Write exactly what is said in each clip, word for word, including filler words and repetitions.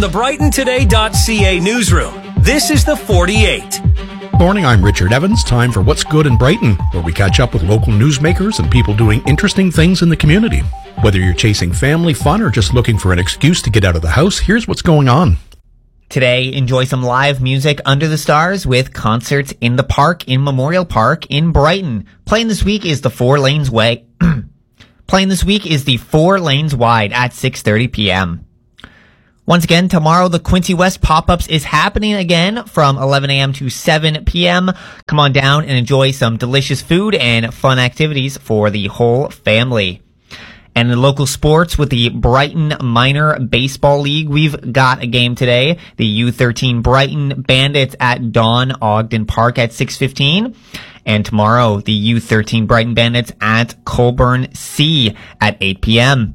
the Brighton Today dot C A newsroom, this is the forty-eight. Morning, I'm Richard Evans. Time for What's Good in Brighton, where we catch up with local newsmakers and people doing interesting things in the community. Whether you're chasing family fun or just looking for an excuse to get out of the house, here's what's going on. Today, enjoy some live music under the stars with concerts in the park in Memorial Park in Brighton. Playing this week is the Four Lanes Way. Playing this week is the Four Lanes Wide at six thirty p.m. Once again, tomorrow the Quincy West Pop-Ups is happening again from eleven a.m. to seven p.m. Come on down and enjoy some delicious food and fun activities for the whole family. And in local sports with the Brighton Minor Baseball League, we've got a game today. The U thirteen Brighton Bandits at Don Ogden Park at six fifteen. And tomorrow, the U thirteen Brighton Bandits at Colburn C at eight p.m.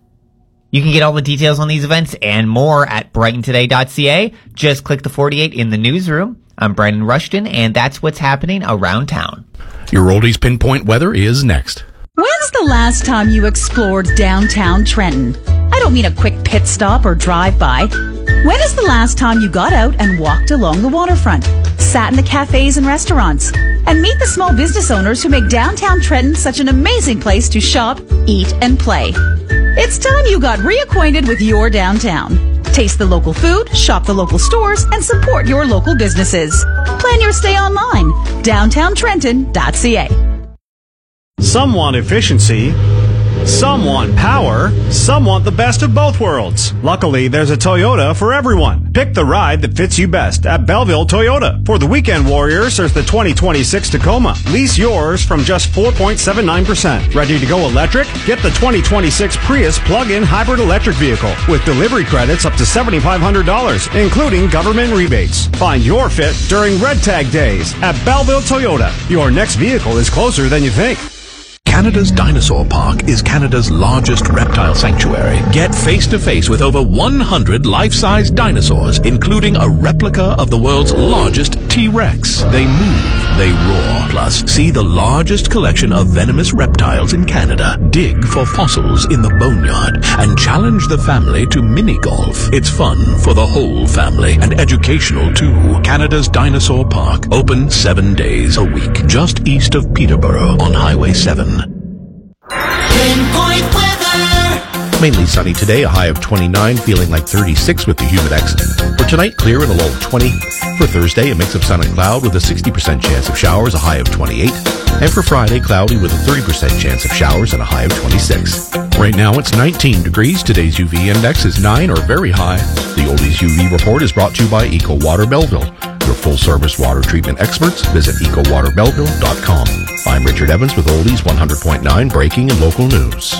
You can get all the details on these events and more at Brighton Today dot C A. Just click the forty-eight in the newsroom. I'm Brendan Rushton, and that's what's happening around town. Your Oldies Pinpoint weather is next. When's the last time you explored downtown Trenton? I don't mean a quick pit stop or drive-by. When is the last time you got out and walked along the waterfront, sat in the cafes and restaurants, and meet the small business owners who make downtown Trenton such an amazing place to shop, eat, and play? It's time you got reacquainted with your downtown. Taste the local food, shop the local stores, and support your local businesses. Plan your stay online. downtown trenton dot C A. Some want efficiency, some want power, some want the best of both worlds. Luckily, there's a Toyota for everyone. Pick the ride that fits you best at Belleville Toyota. For the weekend warriors, there's the twenty twenty-six Tacoma. Lease yours from just four point seven nine percent. Ready to go electric? Get the twenty twenty-six Prius plug-in hybrid electric vehicle with delivery credits up to seven thousand five hundred dollars, including government rebates. Find your fit during Red Tag Days at Belleville Toyota. Your next vehicle is closer than you think. Canada's Dinosaur Park is Canada's largest reptile sanctuary. Get face-to-face with over one hundred life-size dinosaurs, including a replica of the world's largest T-Rex. They move, they roar. Plus, see the largest collection of venomous reptiles in Canada. Dig for fossils in the boneyard and challenge the family to mini-golf. It's fun for the whole family and educational too. Canada's Dinosaur Park, open seven days a week, just east of Peterborough on Highway seven. Pinpoint weather. Mainly sunny today, a high of twenty-nine, feeling like thirty-six with the Humidex. For tonight, clear and a low of twenty. For Thursday, a mix of sun and cloud with a sixty percent chance of showers, a high of twenty-eight. And for Friday, cloudy with a thirty percent chance of showers and a high of twenty-six. Right now, it's nineteen degrees. Today's U V index is nine or very high. The Oldies U V report is brought to you by Eco Water Belleville. For full-service water treatment experts, visit eco water belleville dot com. I'm Richard Evans with Oldies one hundred point nine Breaking and Local News.